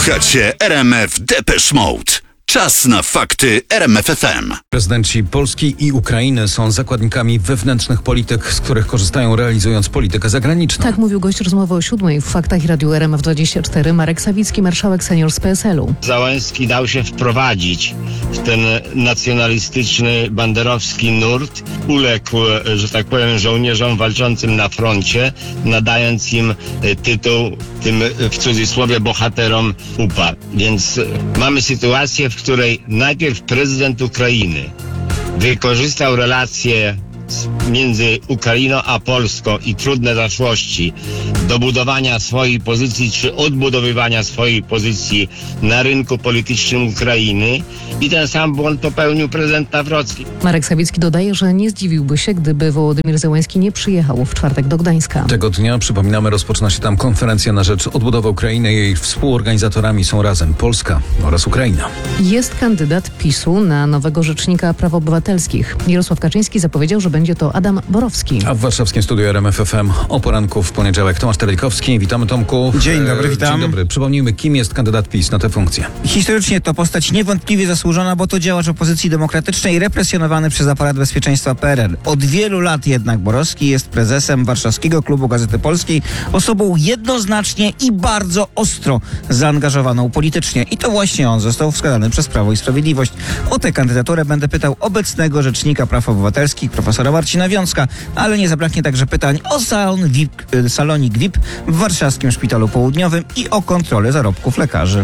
Słuchacie RMF Depeche Mode. Czas na fakty RMF FM. Prezydenci Polski i Ukrainy są zakładnikami wewnętrznych polityk, z których korzystają realizując politykę zagraniczną. Tak mówił gość rozmowy o 7 w Faktach i Radiu RMF24 Marek Sawicki, marszałek senior z PSL-u. Załęski dał się wprowadzić w ten nacjonalistyczny, banderowski nurt. Uległ, że tak powiem, żołnierzom walczącym na froncie, nadając im tytuł, tym w cudzysłowie bohaterom UPA. Więc mamy sytuację, w której najpierw prezydent Ukrainy wykorzystał relacje między Ukrainą a Polską i trudne zaszłości do budowania swojej pozycji czy odbudowywania swojej pozycji na rynku politycznym Ukrainy i ten sam błąd popełnił prezydent Nawrocki. Marek Sawicki dodaje, że nie zdziwiłby się, gdyby Wołodymyr Zełenski nie przyjechał w czwartek do Gdańska. Tego dnia, przypominamy, rozpoczyna się tam konferencja na rzecz odbudowy Ukrainy. Jej współorganizatorami są razem Polska oraz Ukraina. Jest kandydat PiS-u na nowego rzecznika praw obywatelskich. Jarosław Kaczyński zapowiedział, że będzie to Adam Borowski. A w warszawskim studiu RMF FM o poranku w poniedziałek Tomasz Terlikowski. Witamy, Tomku. Dzień dobry, witam. Dzień dobry. Przypomnijmy, kim jest kandydat PiS na tę funkcję. Historycznie to postać niewątpliwie zasłużona, bo to działacz opozycji demokratycznej represjonowany przez aparat bezpieczeństwa PRL. Od wielu lat jednak Borowski jest prezesem Warszawskiego Klubu Gazety Polskiej, osobą jednoznacznie i bardzo ostro zaangażowaną politycznie. I to właśnie on został wskazany przez Prawo i Sprawiedliwość. O tę kandydaturę będę pytał obecnego rzecznika praw obywatelskich, profesora Marcina Wiącka, ale nie zabraknie także pytań o salonik VIP w warszawskim Szpitalu Południowym i o kontrolę zarobków lekarzy.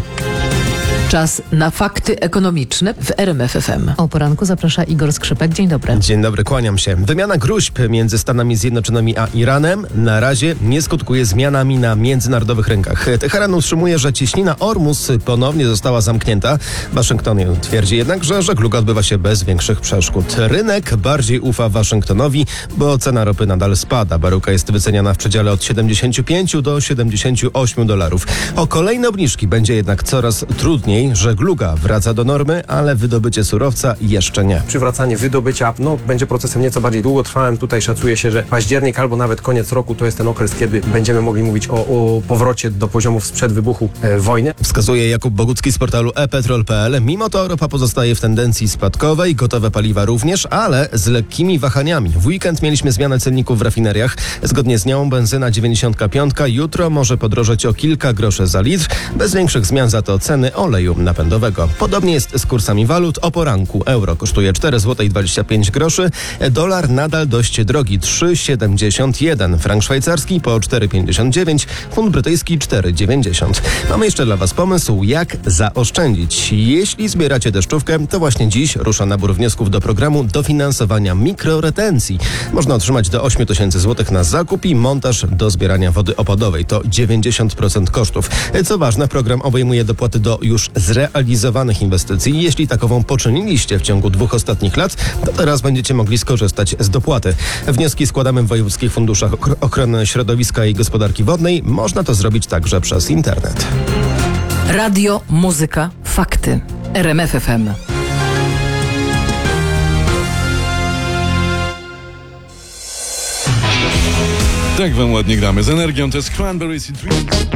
Czas na fakty ekonomiczne w RMF FM. O poranku zaprasza Igor Skrzypek. Dzień dobry. Dzień dobry, kłaniam się. Wymiana gruźb między Stanami Zjednoczonymi a Iranem na razie nie skutkuje zmianami na międzynarodowych rynkach. Teheran utrzymuje, że cieśnina Ormus ponownie została zamknięta. Waszyngton twierdzi jednak, że żegluga odbywa się bez większych przeszkód. Rynek bardziej ufa Waszyngtonowi, bo cena ropy nadal spada. Baryłka jest wyceniana w przedziale od 75 do 78 dolarów. O kolejne obniżki będzie jednak coraz trudniej. Żegluga wraca do normy, ale wydobycie surowca jeszcze nie. Przywracanie wydobycia będzie procesem nieco bardziej długotrwałym. Tutaj szacuje się, że październik albo nawet koniec roku to jest ten okres, kiedy będziemy mogli mówić o powrocie do poziomów sprzed wybuchu wojny. Wskazuje Jakub Bogucki z portalu ePetrol.pl. Mimo to ropa pozostaje w tendencji spadkowej, gotowe paliwa również, ale z lekkimi wahaniami. W weekend mieliśmy zmianę cenników w rafineriach. Zgodnie z nią benzyna 95 jutro może podrożeć o kilka groszy za litr. Bez większych zmian za to ceny oleju napędowego. Podobnie jest z kursami walut. O poranku euro kosztuje 4,25 zł, dolar nadal dość drogi 3,71, frank szwajcarski po 4,59, funt brytyjski 4,90. Mamy jeszcze dla Was pomysł, jak zaoszczędzić. Jeśli zbieracie deszczówkę, to właśnie dziś rusza nabór wniosków do programu dofinansowania mikroretencji. Można otrzymać do 8 tysięcy złotych na zakup i montaż do zbierania wody opadowej. To 90% kosztów. Co ważne, program obejmuje dopłaty do już zrealizowanych inwestycji. Jeśli takową poczyniliście w ciągu 2 ostatnich lat, to teraz będziecie mogli skorzystać z dopłaty. Wnioski składamy w wojewódzkich funduszach ochrony środowiska i gospodarki wodnej. Można to zrobić także przez internet. Radio, muzyka, fakty. RMF FM. Tak wam ładnie gramy z energią, to jest Cranberries i Dreams.